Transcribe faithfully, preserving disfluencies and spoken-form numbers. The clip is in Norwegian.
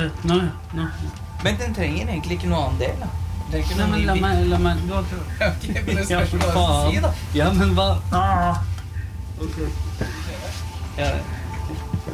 ja, nå, nå. Men den trenger egentlig ikke noe annen del, da. Det er ikke Nei, noe men la ny meg, la meg, du har ikke... Ok, men det Ja, spørs hva for du si, da. faen. Ja, men hva? Ah. Ok. Ja, det.